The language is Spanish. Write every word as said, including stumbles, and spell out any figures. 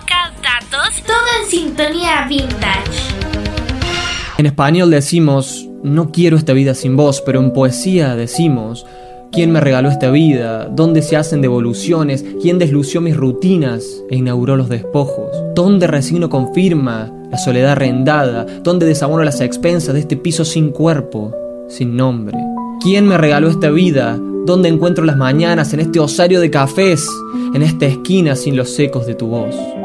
música, datos, todo en sintonía vintage. En español decimos, no quiero esta vida sin vos, pero en poesía decimos, ¿quién me regaló esta vida? ¿Dónde se hacen devoluciones? ¿Quién deslució mis rutinas e inauguró los despojos? ¿Dónde resigno confirma la soledad arrendada? ¿Dónde desabono las expensas de este piso sin cuerpo, sin nombre? ¿Quién me regaló esta vida? ¿Dónde encuentro las mañanas en este osario de cafés? En esta esquina sin los ecos de tu voz.